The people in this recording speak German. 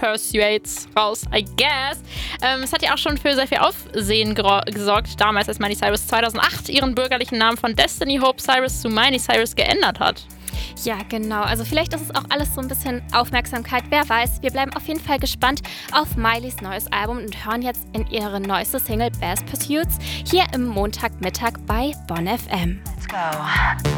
Pursuits raus, I guess. Es hat ja auch schon für sehr viel Aufsehen gesorgt, damals, als Miley Cyrus 2008 ihren bürgerlichen Namen von Destiny Hope Cyrus zu Miley Cyrus geändert hat. Ja, genau. Also vielleicht ist es auch alles so ein bisschen Aufmerksamkeit. Wer weiß. Wir bleiben auf jeden Fall gespannt auf Miley's neues Album und hören jetzt in ihre neueste Single Best Pursuits hier im Montagmittag bei Bonn FM. Let's go.